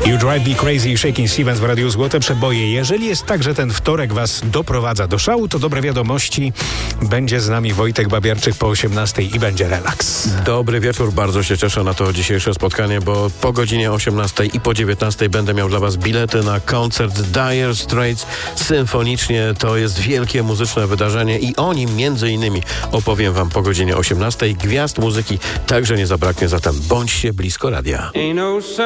You Drive Me Crazy, Shakin' Stevens w Radiu Złote Przeboje. Jeżeli jest tak, że ten wtorek was doprowadza do szału, to dobre wiadomości. Będzie z nami Wojtek Babiarczyk po 18:00 i będzie relaks. Dobry wieczór, bardzo się cieszę na to dzisiejsze spotkanie, bo po godzinie 18:00 i po 19:00 będę miał dla was bilety na koncert Dire Straits symfonicznie. To jest wielkie muzyczne wydarzenie i o nim między innymi opowiem wam po godzinie 18:00. Gwiazd muzyki także nie zabraknie, zatem bądźcie blisko radia.